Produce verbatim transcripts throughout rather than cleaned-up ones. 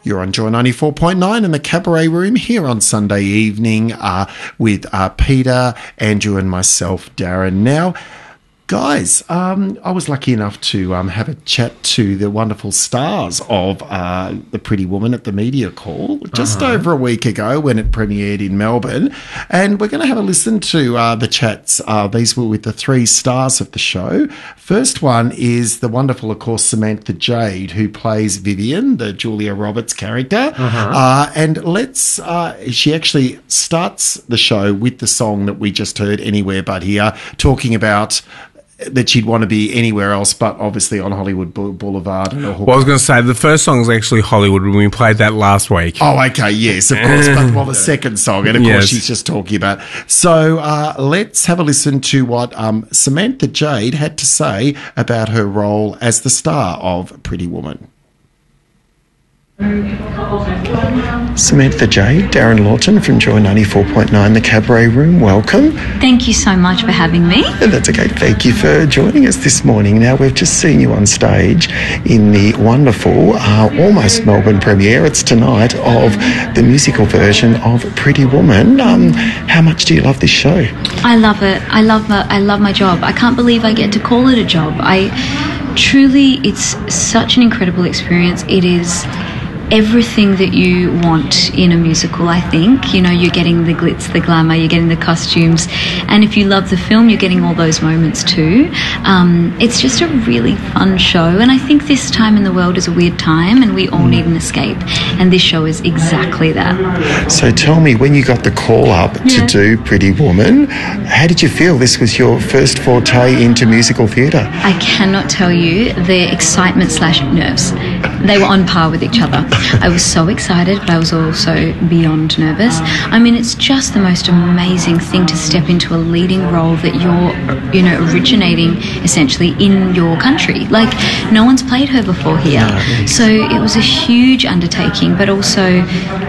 You're on Joy ninety-four point nine in the Cabaret Room here on Sunday evening uh, with uh, Peter, Andrew and myself, Darren. Now, guys, um, I was lucky enough to um, have a chat to the wonderful stars of uh, The Pretty Woman at the Media Call just uh-huh. over a week ago when it premiered in Melbourne. And we're going to have a listen to uh, the chats. Uh, these were with the three stars of the show. First one is the wonderful, of course, Samantha Jade, who plays Vivian, the Julia Roberts character. Uh-huh. Uh, and let's, uh, she actually starts the show with the song that we just heard, Anywhere But Here, talking about that she'd want to be anywhere else but obviously on Hollywood Boulevard. Well, I was going to say, the first song is actually Hollywood when we played that last week. Oh, okay, yes, of course. But, well, the second song, and of yes. course she's just talking about. So uh, let's have a listen to what um, Samantha Jade had to say about her role as the star of Pretty Woman. Samantha Jade, Darren Lawton from Joy ninety-four point nine, the Cabaret Room, welcome. Thank you so much for having me. And that's okay. Thank you for joining us this morning. Now, we've just seen you on stage in the wonderful, uh, almost Melbourne premiere, it's tonight, of the musical version of Pretty Woman. Um, how much do you love this show? I love it. I love my, I love my job. I can't believe I get to call it a job. I truly, it's such an incredible experience. It is everything that you want in a musical, I think. You know, you're getting the glitz, the glamour, you're getting the costumes, and if you love the film, you're getting all those moments too. Um, it's just a really fun show, and I think this time in the world is a weird time, and we all need an escape, and this show is exactly that. So tell me, when you got the call up yeah. to do Pretty Woman, how did you feel? This was your first forte into musical theatre. I cannot tell you the excitement slash nerves. They were on par with each other. I was so excited, but I was also beyond nervous. I mean, it's just the most amazing thing to step into a leading role that you're, you know, originating essentially in your country. Like, no one's played her before here. So it was a huge undertaking, but also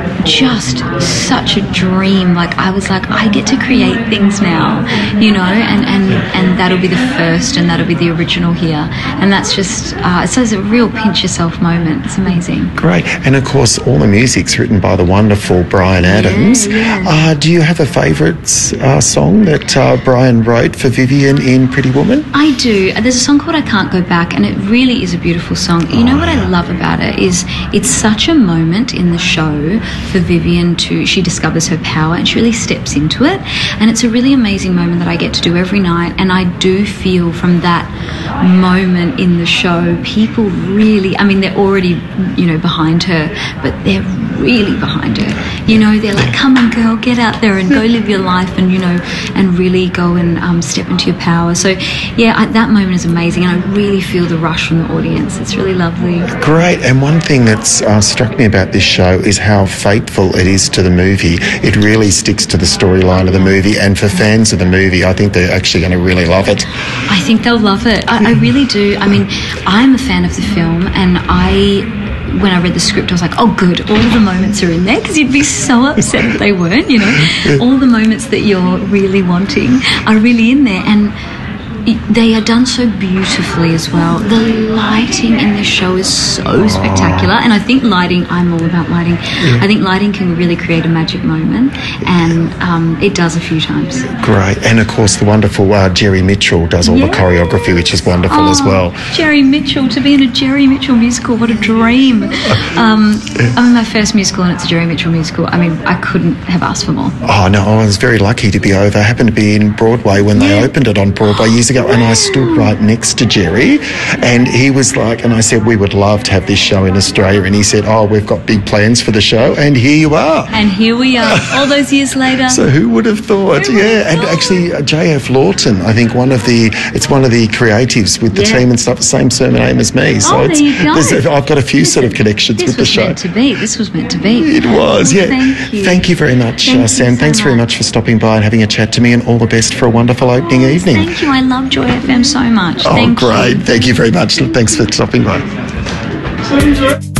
just such a dream. Like, I was like, I get to create things now, you know, and, and, and that'll be the first, and that'll be the original here. And that's just, uh, so it's a real pinch yourself moment. It's amazing. Great. And of course, all the music's written by the wonderful Bryan Adams. Yeah, yeah. Uh, do you have a favourite uh, song that uh, Bryan wrote for Vivian in Pretty Woman? I do. There's a song called I Can't Go Back, and it really is a beautiful song. You know oh, what yeah. I love about it is it's such a moment in the show for Vivian to, she discovers her power and she really steps into it. And it's a really amazing moment that I get to do every night. And I do feel from that moment in the show, people really, I mean, they're already, you know, behind her, but they're really behind her. You know, they're like, come on, girl, get out there and go live your life, and, you know, and really go and um, step into your power. So, yeah, I, that moment is amazing, and I really feel the rush from the audience. It's really lovely. Great. And one thing that's uh, struck me about this show is how faithful it is to the movie. It really sticks to the storyline of the movie, and for fans of the movie, I think they're actually going to really love it. I think they'll love it. I, I really do. I mean, I'm a fan of the film, and I... when I read the script, I was like, oh, good, all the moments are in there, because you'd be so upset if they weren't, you know. All the moments that you're really wanting are really in there, and they are done so beautifully as well. The lighting in this show is so spectacular, and I think lighting, I'm all about lighting. Yeah. I think lighting can really create a magic moment, and um, it does a few times. Great. And of course the wonderful uh, Jerry Mitchell does all yeah. the choreography, which is wonderful oh, as well. Jerry Mitchell, to be in a Jerry Mitchell musical, what a dream. Um, I'm in my first musical and it's a Jerry Mitchell musical. I mean, I couldn't have asked for more. Oh no, I was very lucky to be over. I happened to be in Broadway when yeah. they opened it on Broadway years ago. And I stood right next to Jerry, and he was like, and I said, we would love to have this show in Australia, and he said, oh, we've got big plans for the show, and here you are. And here we are, all those years later. So who would have thought? Who yeah, and thought? Actually, uh, J F Lawton, I think one of the, it's one of the creatives with the yeah. team and stuff, the same surname as me. So oh, it's, there you go. There's, I've got a few this sort of connections with the show. This was meant to be. This was meant to be. It was, well, yeah. Thank you. Thank you very much, thank uh, Sam. So Thanks much. very much for stopping by and having a chat to me, and all the best for a wonderful opening oh, evening. Thank you. I love Joy F M so much. Oh, thank great. you. Thank you very much. Thanks for stopping by.